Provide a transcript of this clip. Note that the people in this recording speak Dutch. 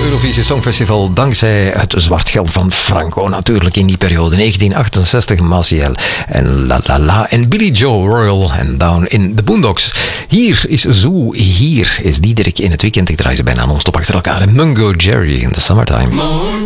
Eurovisie Songfestival dankzij het zwart geld van Franco natuurlijk in die periode. 1968 Maciel en La La La en Billy Joe Royal en Down in the Boondocks. Hier is Zoo, hier is Diederik in het weekend. Ik draai ze bijna non-stop achter elkaar. En Mungo Jerry in the Summertime.